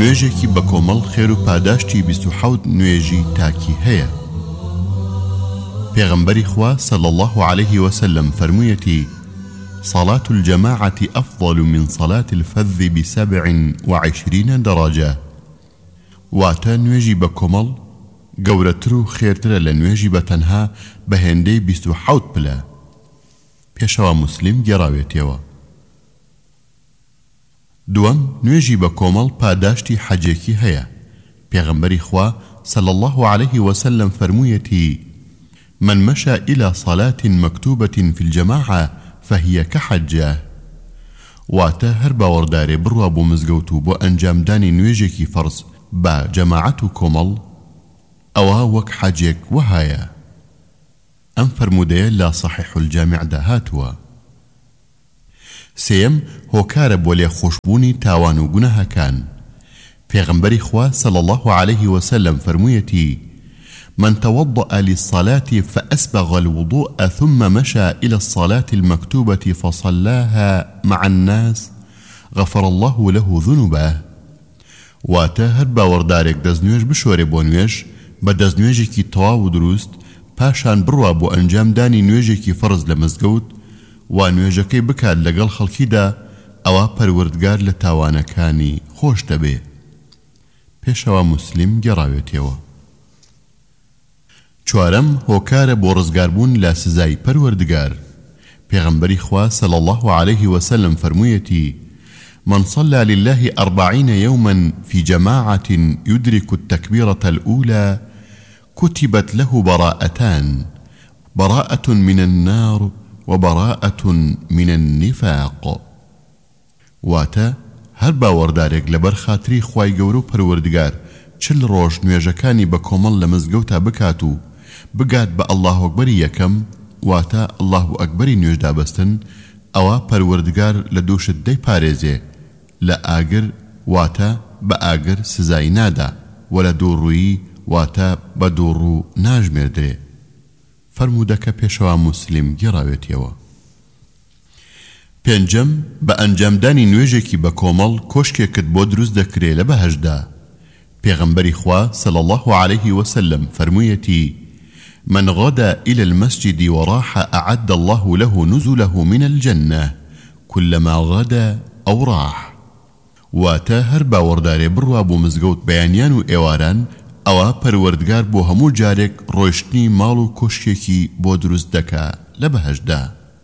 نوێژێکی بە کۆمەڵ خێر و پاداشتی 27 نوێژی تاکی هەیە. پێغەمبەری خوا صلی الله عليه وسلم فەرموویەتی: صلاة الجماعة أفضل من صلاة الفذ ب27 درجة. واتە نوێژی بە کۆمەڵ گەورەتر و خێرترە لە نوێژی بە تەنها بە هێندەی 27 پلە. پێشەوە موسلیم گێڕاوێتەوە. دووەم، نوێژی بە کۆمەڵ پاداشتی حەجێکی هەیە. پێغەمبەری خوا صلی الله عليه وسلم فەرموویەتی: من مشى إلى صلاة مكتوبة في الجماعة فهي كحجة. واتە هەر باوەڕدارێ بڕوا بۆ مزگەوت و بۆ ئەنجامدانی نوێژێکی فەرز با جەماعەت و کۆمەڵ، ئەوە وەک حەجێک وهایە. ئەم فەرموودەیە لە صحیح الجامعدا هاتووە. سێیەم، هۆکارە بۆ لێخۆشبوونی تاوان و گوناهەکان. پێغەمبەری خوا صلی الله عليه وسلم فەرموویەتی: من توضأ للصلاة فأسبغ الوضوء ثم مشى إلى الصلاة المكتوبة فصلاها مع الناس غفر الله له ذنوبه. واتە هەر باوەڕدارێک دەستنوێژ بشۆرێ بۆ نوێژ بە دەستنوێژێکی تەواو و دروست، پاشان بڕوا بۆ ئەنجامدانی نوێژێکی فەرز لە مزگەوت و نوێژەکەی بکات لەگەڵ خەڵکیدا، ئەوە پەروەردگار لە تاوانەکانی خۆش دەبێ. پێشەوە موسلیم گێڕاوێتەوە. چوارەم، هۆکارە بۆ ڕزگاربوون لە سزای پەروەردگار. پێغەمبەری خوا صلی الله عليه وسلم فەرموویەتی: من صلى لله 40 يوما في جماعة يدرك التكبيرة الأولى كتبت له براءتان، براءة من النار وبراءة من النفاق. واتە هەر باوەڕدارێک لەبەر خاتری خوای گەورە و پەروەردگار 40 ڕۆژ نوێژەکانی بە کۆمەڵ لە مزگەوتا بکات و بگات بە الله ئەکبەری یەکەم، واتە الله ئەکبەری نوێژ دابەستن، ئەوە پەروەردگار لە دووشت دەیپارێزێ، لە ئاگر واتە بە ئاگر سزای نادا، و لە دووڕوویی واتە بە دووڕوو ناژمێردرێ. فەرموودەکە پێشەوە موسلیم گێڕاوێتەوە. پێنجەم، بە ئەنجامدانی نوێژێکی بە کۆمەڵ کۆشکێکت بۆ دروست دەکرێ لە بەهەشدا. پێغەمبەری خوا صلی الله عليه وسلم فەرموویەتی: من غدا إلى المسجد وراح أعد الله له نزله من الجنة كلما غدا أو راح. واتە هەر باوەڕدارێ بڕوا بۆ مزگەوت بەیانیان و ئێواران، ئەوە پەروەردگار بۆ هەموو جارێک ڕۆیشتنی ماڵ و کۆشکێکی بۆ دروست دەکا لە بەهەشدا.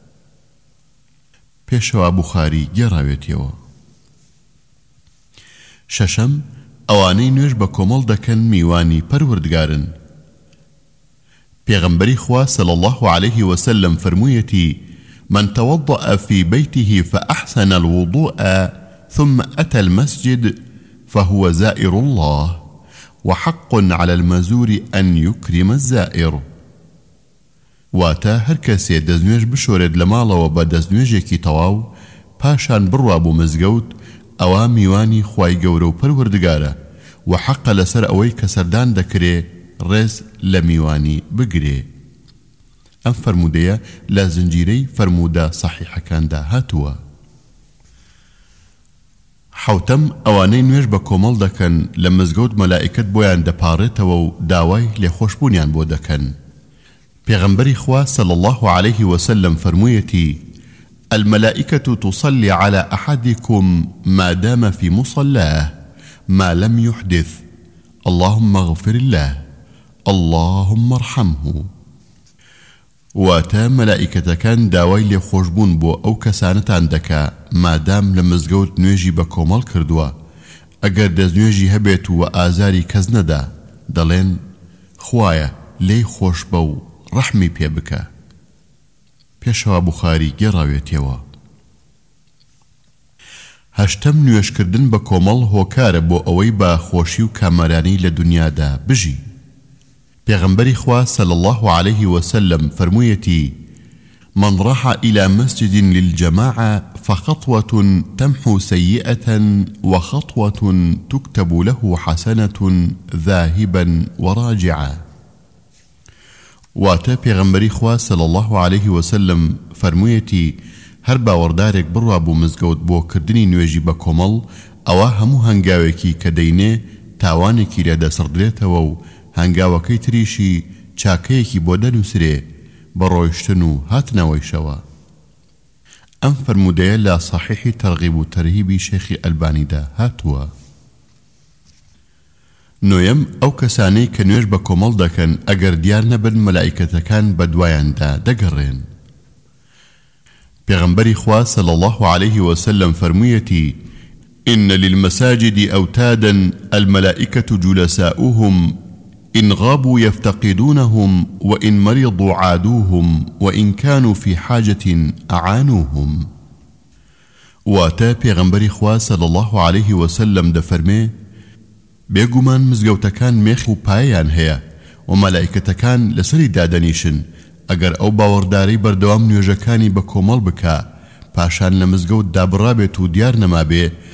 پێشەوە بوخاری گێڕاوێتەوە. شەشەم، ئەوانەی نوێژ بە کۆمەڵ دەکەن میوانی پەروەردگارن. پێغەمبەری خوا صلی الله عليه وسلم فەرموویەتی: من توضأ في بيته فأحسن الوضوء ثم أتى المسجد فهو زائر الله وحق على المزور أن يكرم الزائر. واتە هەر کەسێ دەستنوێژ بشۆرێت لە ماڵەوە بە دەستنوێژێکی تەواو، پاشان بڕوا بۆ مزگەوت، ئەوە میوانی خوای گەورە و پەروەردگارە و حەقە لەسەر ئەوەی کە سەردان دەکرێ ڕێز لە میوانی بگرێ. ئەم فەرموودەیە لە زنجیرەی فەرموودە سەحیحەکاندا هاتووە. حەوتەم، ئەوانەی نوێژ بە کۆمەڵ دەکەن لە مزگەوت مەلائیکەت بۆیان دەپاڕێتەوە و داوای لێخۆشبوونیان بۆ دەکەن. پێغەمبەری خوا صلی الله عليه وسلم فەرموویەتی: الملائكة تصلي على أحدكم ما دام في مصلاه ما لم يحدث اللهم اغفر له اللهم ارحمه. واتە مەلائیکەتەکان داوای لێخۆشبوون بۆ ئەو کەسانتان دەکا مادام لە مزگەوت نوێژی بە کۆمەڵ کردووە، ئەگەر دەستنوێژی هەبێت و ئازاری کەس نەدا، دەڵێن خوایە لێی خۆش بە و ڕەحمی پێ بکە. پێشەوە بوخاری گێڕاوێتەوە. هەشتەم، نوێژکردن بە کۆمەڵ هۆکارە بۆ ئەوەی بە خۆشی و کامەرانی لە دنیادا بژی. پێغەمبەری خوا صلی الله عليه وسلم فەرموویەتی: من راح إلى مسجد للجماعة فخطوة تمحو سيئة وخطوة تكتب له حسنة ذاهبا وراجعا. واتە پێغەمبەری خوا صلی الله عليه وسلم فەرموویەتی: هەر باوەڕدارێک بڕوا بۆ مزگەوت بۆ کردنی نوێژی بە کۆمەڵ، ئەوە هەموو هەنگاوێکی کە دەینێ تاوانێکی لێدەسڕدرێتەوە و هەنگاوەکەی تریشی چاکەیەکی بۆ دەنووسرێ بە ڕۆیشتن و هاتنەوەیشەوە. ئەم فەرمودەیە لە صحیحی تەرغیب و تەرهیبی شێخی ئەلبانیدا هاتووە. نۆیەم ئەو کەسانەی کە نوێژ بە کۆمەڵ دەکەن ئەگەر دیار نەبن مەلائیکەتەکان بە دوایاندا دەگەڕێن. پێغەمبەری خوا صلی الله عليه وسلم فەرموویەتی: إن للمساجد أوتادا الملائكة جلساؤهم إن غابوا يفتقدونهم وإن مرضوا عادوهم وإن كانوا في حاجة أعانوهم. واتا پێغەمبەری خوا صلی الله عليه وسلم دەفەرمێ: بێگومان مزگەوتەکان مێخ و پایەیان هەیە و مەلائیکەتەکان لەسەری دادەنیشن ئەگەر ئەو باوەڕداری بەردەوام نوێژەکانی بە کۆمەڵ بکا پاشان لە مزگەوت دابڕابێت و دیار نەمابێ